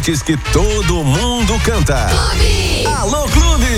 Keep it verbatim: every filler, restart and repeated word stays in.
hits que todo mundo canta. Clube. Alô, Clube!